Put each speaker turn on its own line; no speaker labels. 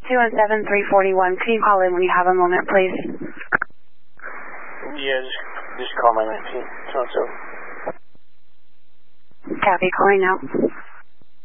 217-341. Can you call in when you have a moment, please?
Yeah, just call my 19. So.
Copy, calling out.